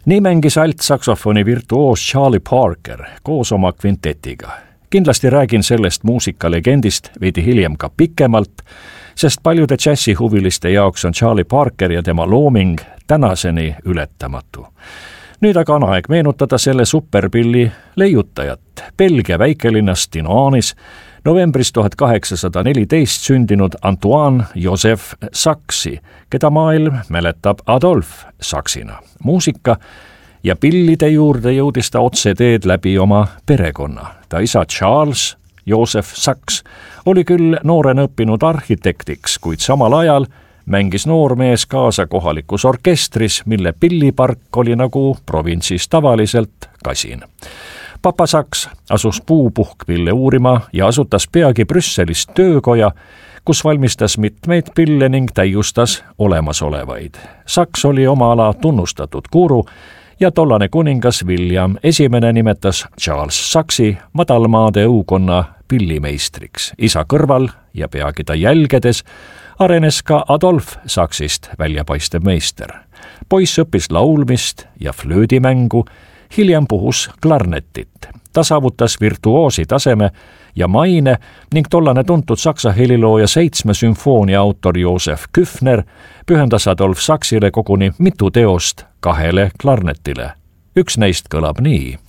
Nii mängis altsaksofoni virtuoos Charlie Parker koos oma kvintetiga. Kindlasti räägin sellest muusikalegendist veidi hiljem ka pikemalt, sest paljude džässihuviliste jaoks on Charlie Parker ja tema looming tänaseni ületamatu. Nüüd aga on aeg meenutada selle superpilli leiutajat, Belgia väikelinnast Dinaanis novembris 1814 sündinud Antoine Joseph Saxi, keda maailm mäletab Adolf Saxina. Muusika ja pillide juurde jõudis ta otseteed läbi oma perekonna. Ta isa Charles Joseph Sax oli küll noorena õppinud arhitektiks, kuid samal ajal mängis noormees kaasa kohalikus orkestris, mille pillipark oli nagu provintsis tavaliselt kasin. Papa Sax asus puupuhkpille uurima ja asutas peagi Brüsselis töökoja, kus valmistas mitmeid pille ning täiustas olemasolevaid. Sax oli oma ala tunnustatud guru ja tollane kuningas William I nimetas Charles Saxi madalmaade õukonna pillimeistriks. Isa kõrval ja peagi ta jälgedes arenes ka Adolf Saxist väljapaistev meister. Poiss õppis laulmist ja flöödimängu, hiljem puhus klarnetit. Ta saavutas virtuoosi taseme ja maine ning tollane tuntud saksa helilooja 7 sümfoonia autor Josef Küffner pühendas Adolf Saxile koguni mitu teost 2 klarnetile. Üks neist kõlab nii.